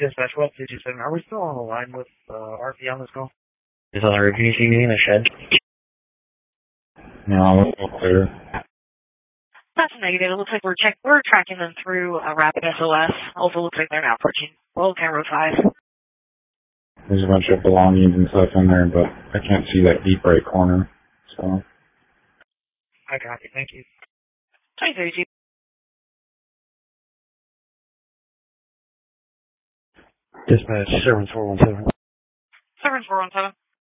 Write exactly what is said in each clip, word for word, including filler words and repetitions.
Dispatch, twelve two two seven. Are we still on the line with uh, R P on this call? Is on the review T V in the shed? No, it's all clear. That's negative. It looks like we're check we're tracking them through a Rapid S O S. Also looks like they're now approaching Roll Camera five. There's a bunch of belongings and stuff in there, but I can't see that deep right corner, so. I copy. Thank you. twenty-three G. Dispatch, seven four one seven. seven four one seven.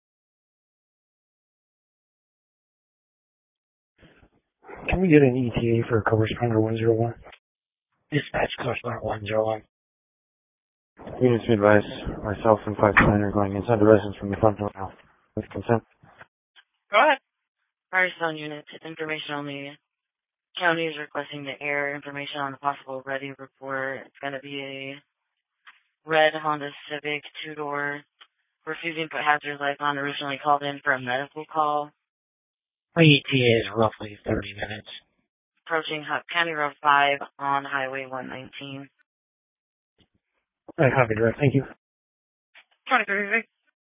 Can we get an E T A for corresponder one zero one? Dispatch, correspondent one zero one. Units advise myself and five nine are going inside the residence from the front door now. With consent. Go ahead. Firestone units, information only. County is requesting to air information on a possible ready report. It's going to be a red Honda Civic two-door, refusing to put hazard lights on, originally called in for a medical call. My E T A is roughly thirty minutes. Approaching Huck County Road five on Highway one nineteen. I copy, direct. Thank you. twenty-three.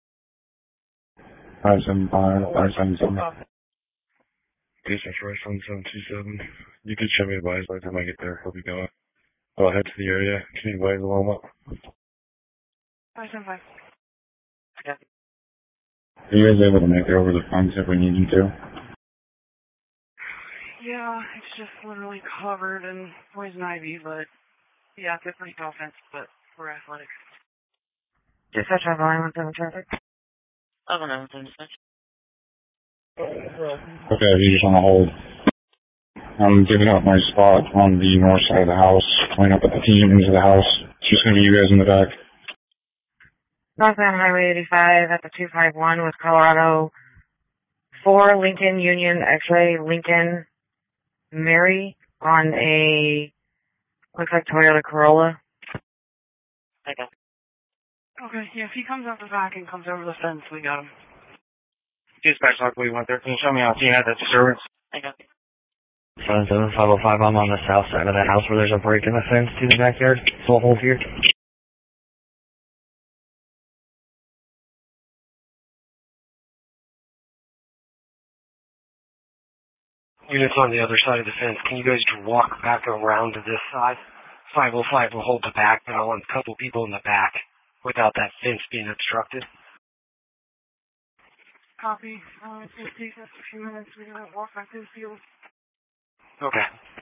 five seven five, five seven seven. Dispatch, Restaurant seven two seven. You can show me the bodies by the time I get there. Hope you go. I'll head to the area. Can you bodies warm up? five seven five. Are you guys able to make it over the fence if we need you to? Yeah, it's just literally covered in poison ivy, but yeah, it's pretty no offense, but we're athletic. Dispatch, I'm line one seven traffic. eleven nine seven dispatch. Okay, you're just on the hold. I'm giving up my spot on the north side of the house, going up at the team into the house. It's just going to be you guys in the back. Northbound Highway eighty-five at the two five one with Colorado four Lincoln Union X-ray Lincoln Mary on a, looks like Toyota Corolla. Okay. Okay, yeah, if he comes out the back and comes over the fence, we got him. Dispatch, luckily went there. Can you show me how seen at that disturbance? I got it. seven seven five oh five, I'm on the south side of the house where there's a break in the fence to the backyard. So I'll hold here. Units on the other side of the fence. Can you guys walk back around to this side? five oh five will hold the back, but I want a couple people in the back without that fence being obstructed. Copy. Uh, it's going to take us a few minutes. We're going to walk back to the field. Okay.